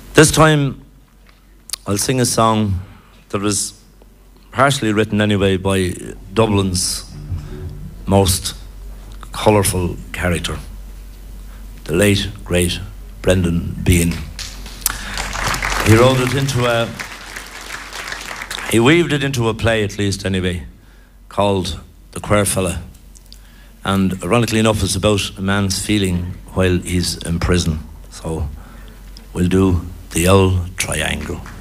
This time, I'll sing a song that was partially written anyway by Dublin's most colourful character, the late, great Brendan Behan. He wrote it into he weaved it into a play, at least anyway, called The Queer Fella. And ironically enough, it's about a man's feeling while he's in prison. So we'll do the old triangle.